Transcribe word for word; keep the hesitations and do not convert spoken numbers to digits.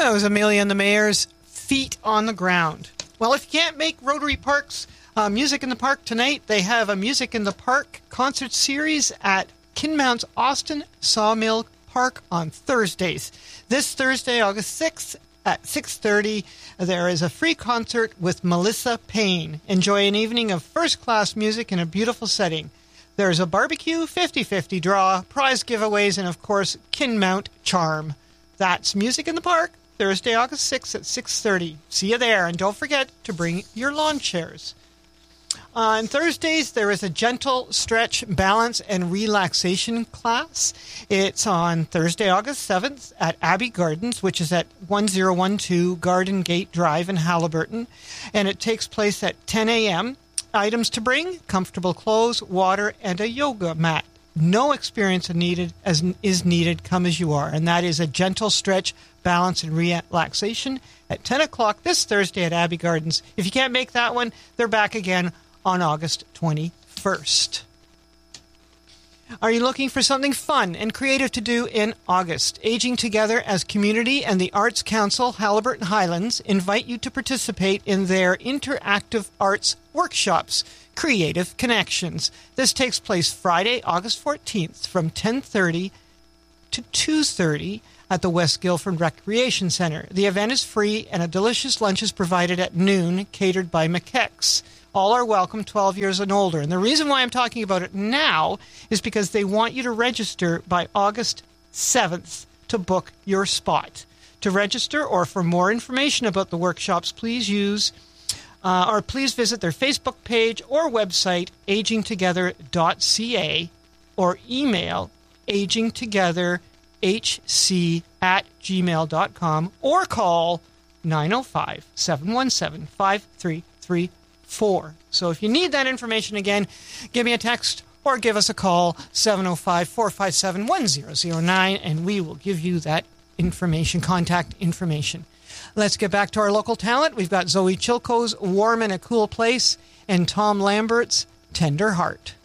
That was Amelia and the Mayor's Feet on the Ground. Well, if you can't make Rotary Park's uh, Music in the Park tonight, they have a Music in the Park concert series at Kinmount's Austin Sawmill Park on Thursdays. This Thursday, August sixth, at six thirty, there is a free concert with Melissa Payne. Enjoy an evening of first-class music in a beautiful setting. There's a barbecue, fifty-fifty draw, prize giveaways, and, of course, Kinmount charm. That's Music in the Park, Thursday, August sixth at six thirty. See you there, and don't forget to bring your lawn chairs. On Thursdays, there is a gentle stretch, balance, and relaxation class. It's on Thursday, August seventh at Abbey Gardens, which is at one oh one two Garden Gate Drive in Haliburton, and it takes place at ten a.m. Items to bring: comfortable clothes, water, and a yoga mat. No experience needed as is needed. Come as you are, and that is a gentle stretch, balance, and relaxation at ten o'clock this Thursday at Abbey Gardens. If you can't make that one, they're back again on August twenty-first. Are you looking for something fun and creative to do in August? Aging Together as Community and the Arts Council Haliburton Highlands invite you to participate in their interactive arts workshops, Creative Connections. This takes place Friday, August fourteenth from ten thirty to two thirty at the West Guilford Recreation Center. The event is free and a delicious lunch is provided at noon, catered by McKex. All are welcome, twelve years and older. And the reason why I'm talking about it now is because they want you to register by August seventh to book your spot. To register or for more information about the workshops, please use uh, or please visit their Facebook page or website, aging together dot c a, or email agingtogetherhc at gmail dot com, or call nine oh five, seven one seven, five three three four. So if you need that information again, give me a text or give us a call, seven oh five, four five seven, one oh oh nine, and we will give you that information, contact information. Let's get back to our local talent. We've got Zoe Chilko's Warm in a Cool Place and Tom Lambert's Tender Heart.